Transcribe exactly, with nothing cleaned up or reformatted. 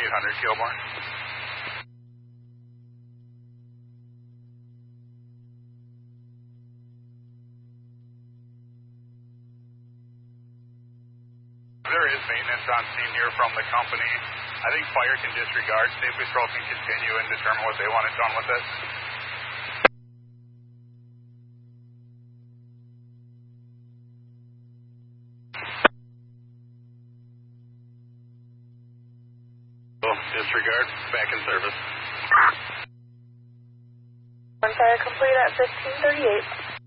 eight hundred Kilbourne. There is maintenance on scene here from the company. I think fire can disregard. Safe Patrol can continue and determine what they want it done with it. Disregard, back in service. One fire complete at fifteen thirty-eight.